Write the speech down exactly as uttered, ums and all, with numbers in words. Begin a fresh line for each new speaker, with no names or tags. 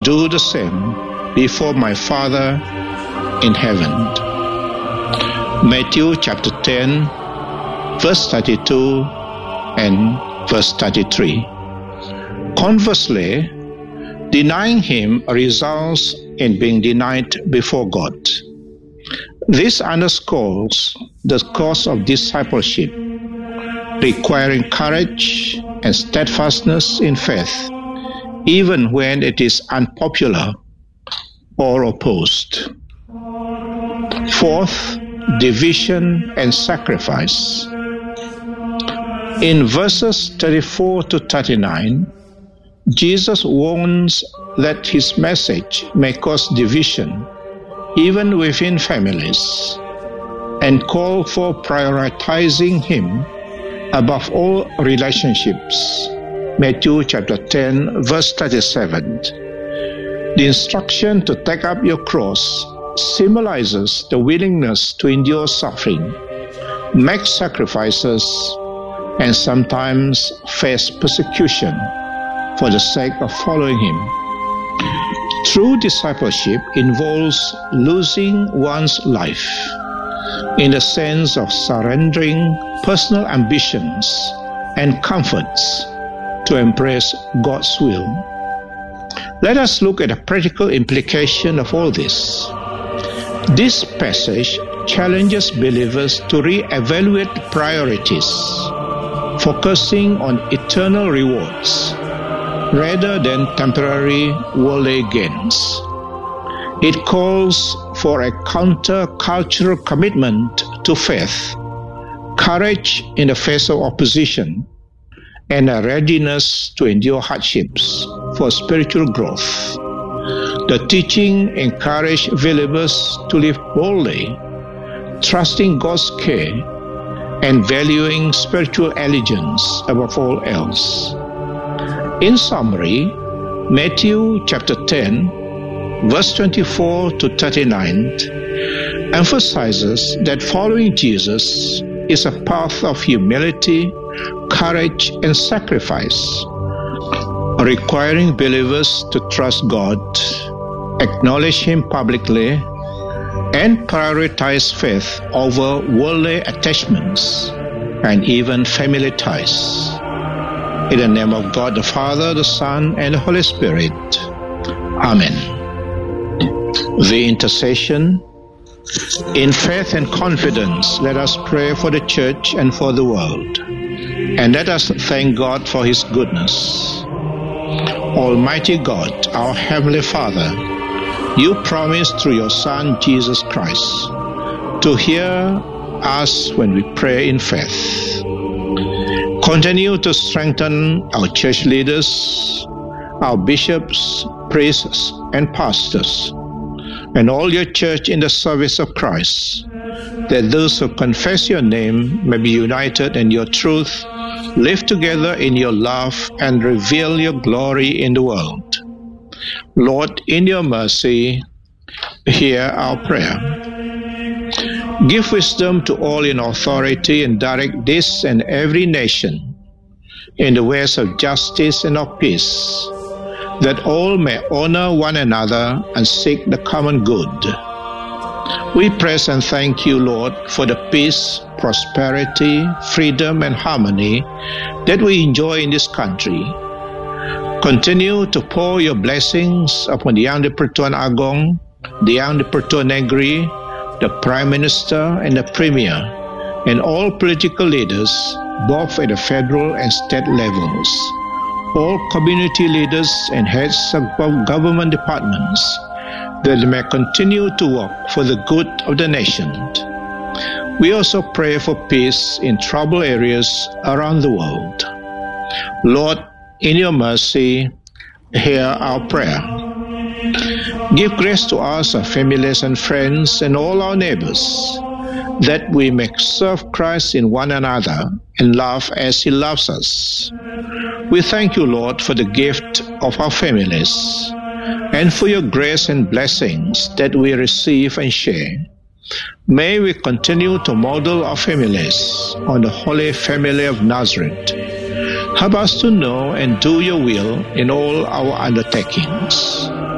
do the same before my Father in heaven. Matthew chapter ten, verse thirty-two and verse thirty-three. Conversely, denying him results in being denied before God. This underscores the course of discipleship, requiring courage and steadfastness in faith, even when it is unpopular or opposed. Fourth, division and sacrifice. In verses thirty-four to thirty-nine, Jesus warns that his message may cause division even within families, and call for prioritizing him above all relationships. Matthew chapter ten, verse thirty-seven. The instruction to take up your cross symbolizes the willingness to endure suffering, make sacrifices, and sometimes face persecution for the sake of following him. True discipleship involves losing one's life in the sense of surrendering personal ambitions and comforts to embrace God's will. Let us look at the practical implication of all this. This passage challenges believers to re-evaluate priorities, focusing on eternal rewards rather than temporary worldly gains. It calls for a counter-cultural commitment to faith, courage in the face of opposition, and a readiness to endure hardships for spiritual growth. The teaching encourages believers to live boldly, trusting God's care and valuing spiritual allegiance above all else. In summary, Matthew chapter ten, verse twenty-four to thirty-nine emphasizes that following Jesus is a path of humility, courage, and sacrifice, requiring believers to trust God, acknowledge him publicly, and prioritize faith over worldly attachments and even family ties. In the name of God the Father, the Son, and the Holy Spirit. Amen. The intercession. In faith and confidence, let us pray for the church and for the world. And let us thank God for his goodness. Almighty God, our Heavenly Father, you promised through your Son, Jesus Christ, to hear us when we pray in faith. Continue to strengthen our church leaders, our bishops, priests, and pastors, and all your church in the service of Christ, that those who confess your name may be united in your truth, live together in your love, and reveal your glory in the world. Lord, in your mercy, hear our prayer. Give wisdom to all in authority and direct this and every nation in the ways of justice and of peace, that all may honor one another and seek the common good. We praise and thank you, Lord, for the peace, prosperity, freedom, and harmony that we enjoy in this country. Continue to pour your blessings upon the Yang di-Pertuan Agong, the Yang di-Pertuan Negeri, the Prime Minister and the Premier, and all political leaders, both at the federal and state levels, all community leaders and heads of government departments, that they may continue to work for the good of the nation. We also pray for peace in troubled areas around the world. Lord, in your mercy, hear our prayer. Give grace to us, our families and friends, and all our neighbors, that we may serve Christ in one another and love as he loves us. We thank you, Lord, for the gift of our families, and for your grace and blessings that we receive and share. May we continue to model our families on the Holy Family of Nazareth. Help us to know and do your will in all our undertakings.